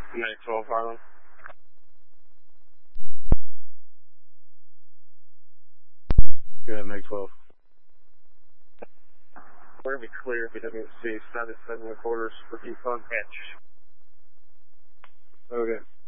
Meg 12 Harlan. Go ahead, Meg 12. We're going to be clear if BWC, status 7 1/4, repeat on patch. Okay.